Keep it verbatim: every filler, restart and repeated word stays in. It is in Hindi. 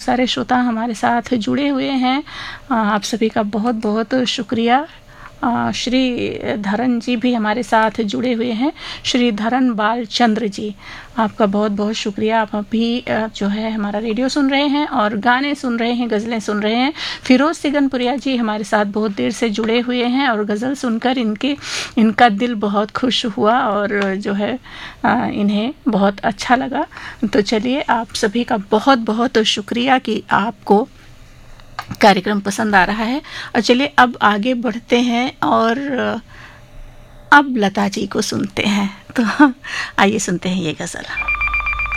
सारे श्रोता हमारे साथ जुड़े हुए हैं। आप सभी का बहुत बहुत शुक्रिया। श्री धरन जी भी हमारे साथ जुड़े हुए हैं, श्री धरन बाल चंद्र जी, आपका बहुत बहुत शुक्रिया। आप अभी जो है हमारा रेडियो सुन रहे हैं और गाने सुन रहे हैं, गज़लें सुन रहे हैं। फिरोज सिगनपुरिया जी हमारे साथ बहुत देर से जुड़े हुए हैं और गज़ल सुनकर इनके इनका दिल बहुत खुश हुआ और जो है इन्हें बहुत अच्छा लगा। तो चलिए, आप सभी का बहुत बहुत शुक्रिया कि आपको कार्यक्रम पसंद आ रहा है। और चलिए अब आगे बढ़ते हैं और अब लता जी को सुनते हैं। तो आइए सुनते हैं ये गज़ल।